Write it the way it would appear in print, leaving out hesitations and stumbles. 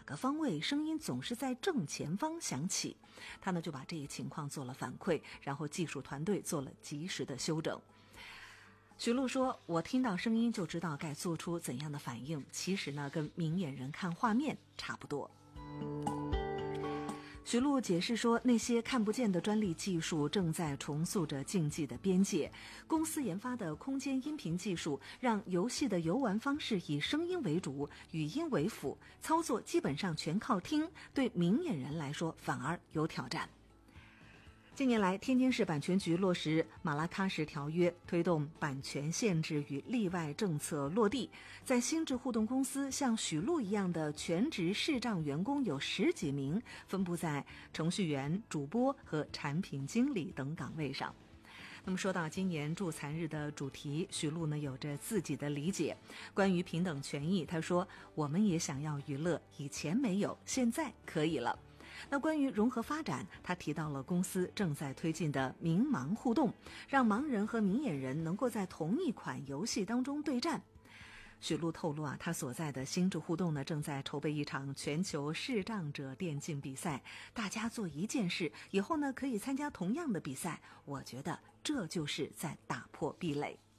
个方位声音总是在正前方响起。他呢就把这一情况做了反馈，然后技术团队做了及时的修整。许璐说，我听到声音就知道该做出怎样的反应，其实呢跟明眼人看画面差不多。许璐解释说，那些看不见的专利技术正在重塑着竞技的边界。公司研发的空间音频技术让游戏的游玩方式以声音为主，语音为辅，操作基本上全靠听，对明眼人来说反而有挑战。近年来，天津市版权局落实马拉喀什条约，推动版权限制与例外政策落地。在心智互动公司，像许璐一样的全职视障员工有10几名，分布在程序员、主播和产品经理等岗位上。那么说到今年助残日的主题，许璐呢有着自己的理解。关于平等权益，他说，我们也想要娱乐，以前没有，现在可以了。那关于融合发展，他提到了公司正在推进的明盲互动，让盲人和明眼人能够在同一款游戏当中对战。许璐透露他所在的心智互动呢，正在筹备一场全球视障者电竞比赛，大家做一件事，以后呢可以参加同样的比赛。我觉得这就是在打破壁垒。